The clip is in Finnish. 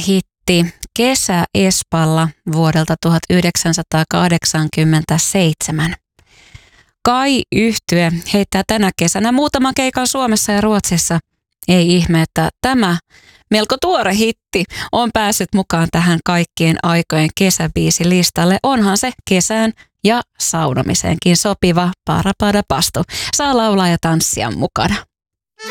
hitti Kesä Espalla vuodelta 1987. Kai-yhtye heittää tänä kesänä muutaman keikan Suomessa ja Ruotsissa. Ei ihme, että tämä melko tuore hitti on päässyt mukaan tähän kaikkien aikojen kesäbiisilistalle. Onhan se kesään ja saunomiseenkin sopiva Para Pada Pastu. Saa laulaa ja tanssia mukana.